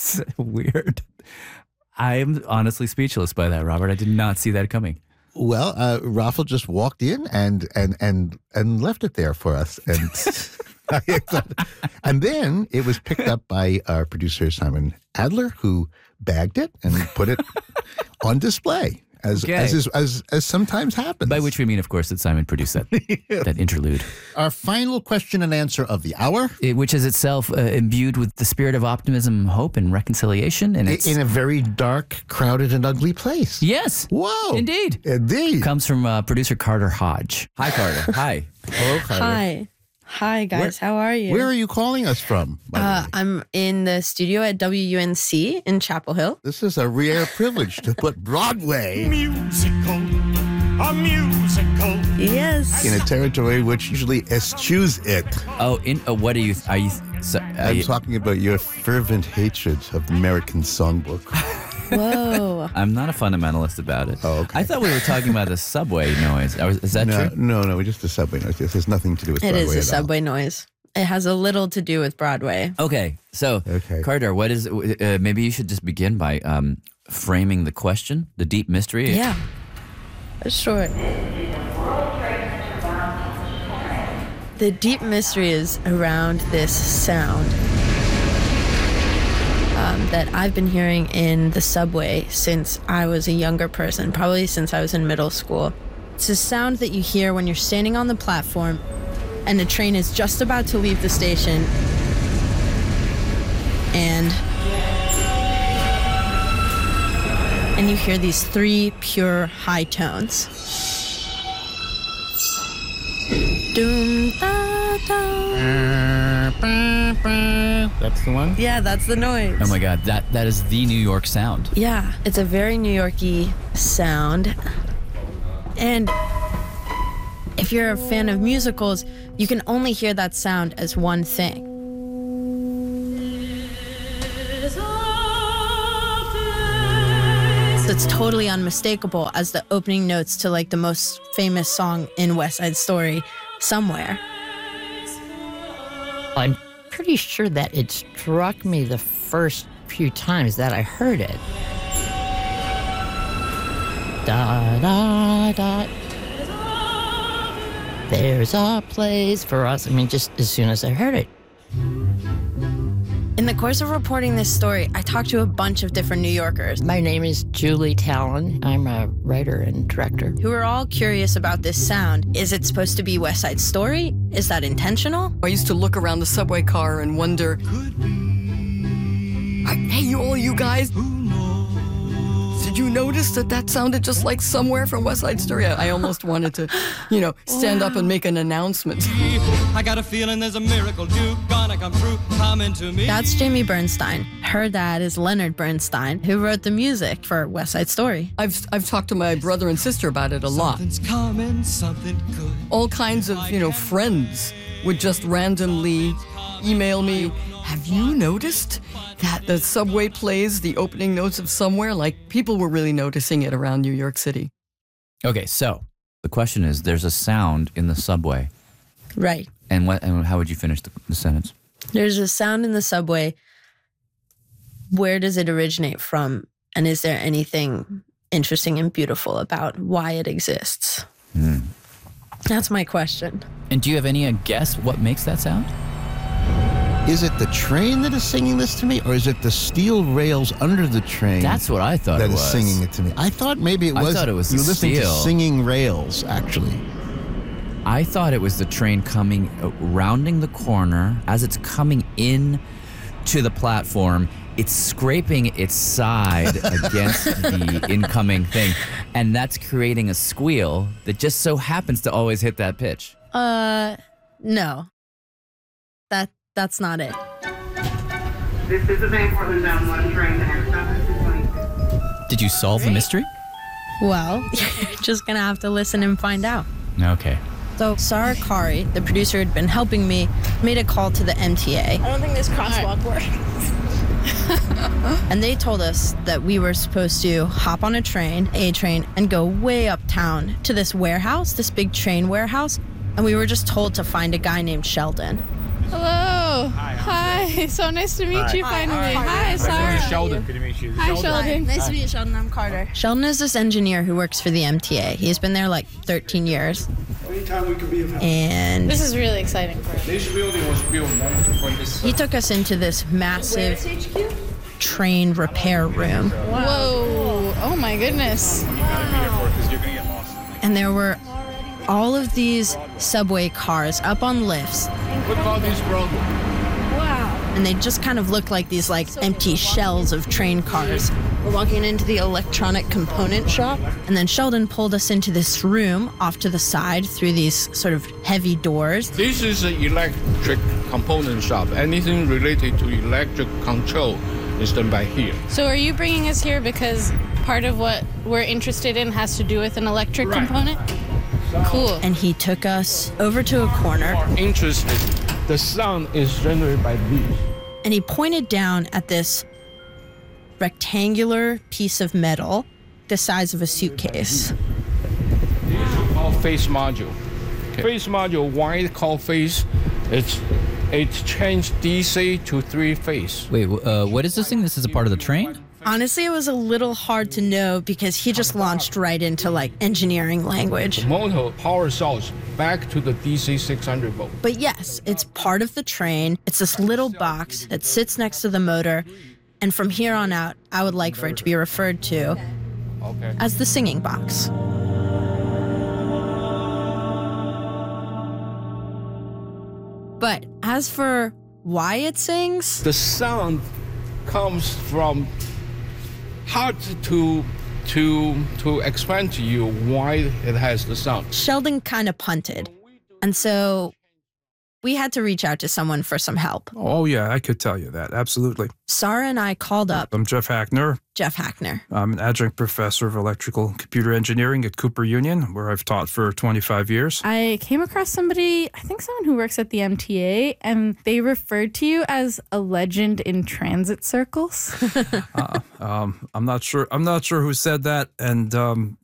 That's weird. I am honestly speechless by that, Robert. I did not see that coming. Well, Raffle just walked in and left it there for us. And then it was picked up by our producer, Simon Adler, who bagged it and put it on display, as sometimes happens. By which we mean, of course, that Simon produced that interlude. Our final question and answer of the hour. Which is itself imbued with the spirit of optimism, hope, and reconciliation. And it's in a very dark, crowded, and ugly place. Yes. Whoa. Indeed. Comes from producer Carter Hodge. Hi, Carter. Hi. Hello, Carter. Hi, guys. How are you? Where are you calling us from? I'm in the studio at WUNC in Chapel Hill. This is a rare privilege to put Broadway a musical. Yes. in a territory which usually eschews it. Oh, what are you? I'm talking about your fervent hatred of the American songbook. Whoa. I'm not a fundamentalist about it. Oh, okay. I thought we were talking about the subway noise. Is that true? No, just the subway noise. This has nothing to do with Broadway. It is a subway noise. It has a little to do with Broadway. Okay, so Carter, what is? Maybe you should just begin by framing the question, the deep mystery. Yeah, sure. The deep mystery is around this sound that I've been hearing in the subway since I was a younger person, probably since I was in middle school. It's a sound that you hear when you're standing on the platform and the train is just about to leave the station, and you hear these three pure high tones. Doom, da, da. That's the one? Yeah, that's the noise. Oh my God, that is the New York sound. Yeah, it's a very New York-y sound. And if you're a fan of musicals, you can only hear that sound as one thing. So it's totally unmistakable as the opening notes to like the most famous song in West Side Story, Somewhere. I'm pretty sure that it struck me the first few times that I heard it. Da da da. There's a place for us. I mean, just as soon as I heard it. In the course of reporting this story, I talked to a bunch of different New Yorkers. My name is Julie Talon. I'm a writer and director. Who are all curious about this sound. Is it supposed to be West Side Story? Is that intentional? I used to look around the subway car and wonder, hey, all you guys, did you notice that sounded just like Somewhere from West Side Story? I almost wanted to, stand up and make an announcement. I got a feeling there's a miracle gonna come through, coming to me. That's Jamie Bernstein. Her dad is Leonard Bernstein, who wrote the music for West Side Story. I've talked to my brother and sister about it a lot. Something's coming, something good. All kinds of, friends would just randomly email me, have you noticed that the subway plays the opening notes of Somewhere? Like, people were really noticing it around New York City. Okay, so the question is, there's a sound in the subway. Right. And how would you finish the sentence? There's a sound in the subway. Where does it originate from? And is there anything interesting and beautiful about why it exists? That's my question. And do you have any guess what makes that sound? Is it the train that is singing this to me, or is it the steel rails under the train? That's what I thought it was. That is singing it to me. I thought maybe it was. I thought it was you the listening steel. to singing rails, actually. I thought it was the train coming, rounding the corner. As it's coming in to the platform, it's scraping its side against the incoming thing. And that's creating a squeal that just so happens to always hit that pitch. No. That's not it. This is the Van Portland Bound 1 train, the next stop is 226. Did you solve the mystery? Well, you're just gonna have to listen and find out. Okay. So Sarah Kari, the producer who'd been helping me, made a call to the MTA. I don't think this crosswalk works. And they told us that we were supposed to hop on a train, and go way uptown to this warehouse, this big train warehouse. And we were just told to find a guy named Sheldon. Hello. Hello. Hi. So nice to meet you finally. Hi, Sarah. Sheldon. Good to meet you. Hi, Sheldon. Nice to meet you, Sheldon. I'm Carter. Sheldon is this engineer who works for the MTA. He's been there like 13 years. Anytime we can be of help. And This is really exciting for us. This building was built for this. he took us into this massive train repair room. Whoa. Oh my goodness. And there were all of these subway cars up on lifts. We call this road. And they just kind of look like these like empty shells of train cars. We're walking into the electronic component shop, and then Sheldon pulled us into this room off to the side through these sort of heavy doors. This is an electric component shop. Anything related to electric control is done by here. So are you bringing us here because part of what we're interested in has to do with an electric component? Cool. And he took us over to a corner, Interested. The sound is generated by these. and he pointed down at this rectangular piece of metal the size of a suitcase. These are called phase module. Phase module, why it's called phase? It's changed DC to 3-phase. Wait, what is this thing? This is a part of the train? Honestly, it was a little hard to know because he just launched right into like engineering language. Motor power source back to the DC 600 volt. But yes, it's part of the train. It's this little box that sits next to the motor. And from here on out, I would like for it to be referred to as the singing box. But as for why it sings, The sound comes from hard to explain to you why it has the sound. Sheldon kind of punted. And so we had to reach out to someone for some help. Oh, yeah, I could tell you that. Absolutely. Sarah and I called up I'm Jeff Hackner. Jeff Hackner. I'm an adjunct professor of electrical and computer engineering at Cooper Union, where I've taught for 25 years. I came across somebody, I think someone who works at the MTA, and they referred to you as a legend in transit circles. I'm not sure who said that, and